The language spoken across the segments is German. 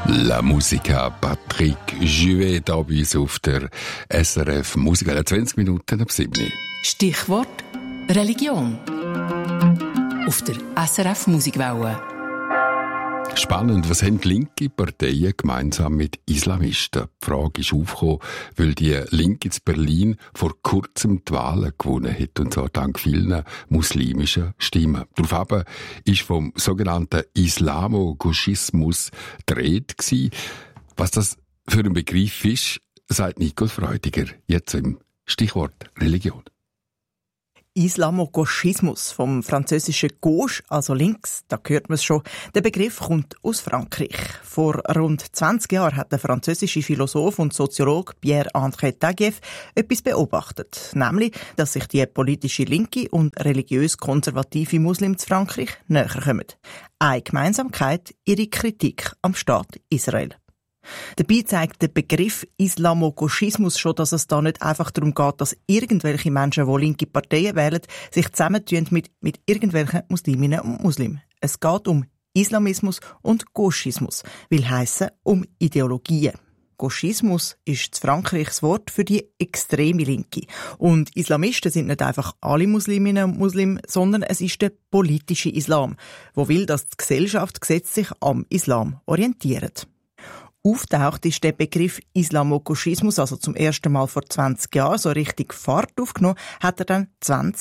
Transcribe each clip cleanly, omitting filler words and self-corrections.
La Musica, Patrick Juvet, da bei uns auf der SRF Musik. 20 Minuten ab 7. Stichwort Religion. Auf der SRF Musikwelle. Spannend, was haben die linke Parteien gemeinsam mit Islamisten? Die Frage ist aufgekommen, weil die Linke in Berlin vor kurzem die Wahlen gewonnen hat, und zwar dank vielen muslimischen Stimmen. Daraufhin ist vom sogenannten Islamo-Gauchismus die Rede gewesen. Was das für ein Begriff ist, sagt Nicole Freudiger, jetzt im Stichwort Religion. Islamo-Gauchismus, vom französischen Gauche, also links, da hört man es schon. Der Begriff kommt aus Frankreich. Vor rund 20 Jahren hat der französische Philosoph und Soziologe Pierre-André Taguieff etwas beobachtet. Nämlich, dass sich die politische Linke und religiös-konservative Muslime zu Frankreich näher kommen. Eine Gemeinsamkeit, ihre Kritik am Staat Israel. Dabei zeigt der Begriff Islamo-Gauchismus schon, dass es da nicht einfach darum geht, dass irgendwelche Menschen, die linke Parteien wählen, sich zusammentun mit irgendwelchen Musliminnen und Muslimen. Es geht um Islamismus und Gauchismus, will heissen um Ideologien. Gauchismus ist in Frankreich das Wort für die extreme Linke. Und Islamisten sind nicht einfach alle Musliminnen und Muslime, sondern es ist der politische Islam, der will, dass die Gesellschaft gesetzlich am Islam orientiert. Aufgetaucht ist der Begriff Islamo-Gauchismus, also zum ersten Mal vor 20 Jahren, so richtig Fahrt aufgenommen, hat er dann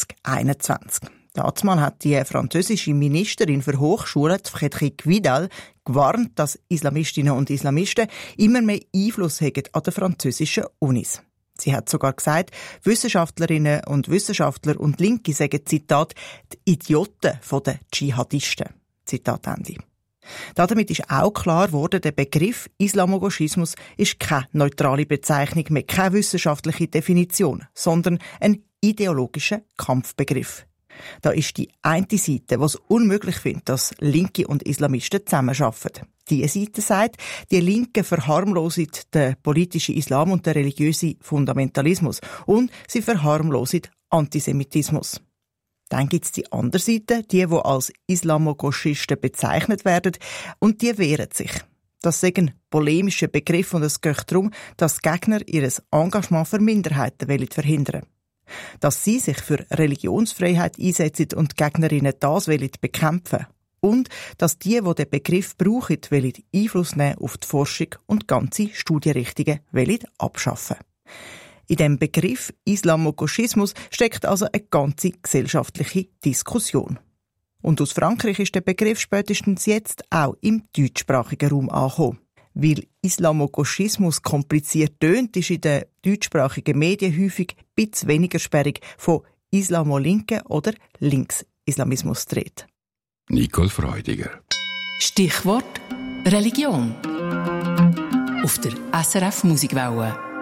2021. Dazumal hat die französische Ministerin für Hochschulen, Frédérique Vidal, gewarnt, dass Islamistinnen und Islamisten immer mehr Einfluss haben an den französischen Unis. Sie hat sogar gesagt, Wissenschaftlerinnen und Wissenschaftler und Linke sagen, Zitat, die Idioten der Dschihadisten. Zitat Ende. Damit ist auch klar geworden, der Begriff Islamo-Gauchismus ist keine neutrale Bezeichnung mehr, keine wissenschaftliche Definition, sondern ein ideologischer Kampfbegriff. Da ist die eine Seite, die es unmöglich findet, dass Linke und Islamisten zusammenarbeiten. Die Seite sagt, die Linke verharmlosen den politischen Islam und den religiösen Fundamentalismus und sie verharmlosen Antisemitismus. Dann gibt's die andere Seite, die als Islamo-Gauchisten bezeichnet werden, und die wehren sich. Das ist ein polemischer Begriff und es geht darum, dass Gegner ihr Engagement für Minderheiten verhindern wollen. Dass sie sich für Religionsfreiheit einsetzen und Gegnerinnen das bekämpfen. Und dass die den Begriff brauchen, Einfluss nehmen auf die Forschung und ganze Studienrichtungen abschaffen. In dem Begriff Islamo-Gauchismus steckt also eine ganze gesellschaftliche Diskussion. Und aus Frankreich ist der Begriff spätestens jetzt auch im deutschsprachigen Raum angekommen. Weil Islamo-Gauchismus kompliziert tönt, ist in den deutschsprachigen Medien häufig ein bisschen weniger sperrig von Islamo-Linken oder Linksislamismus die Rede. Nicole Freudiger. Stichwort Religion. Auf der SRF Musikwelle.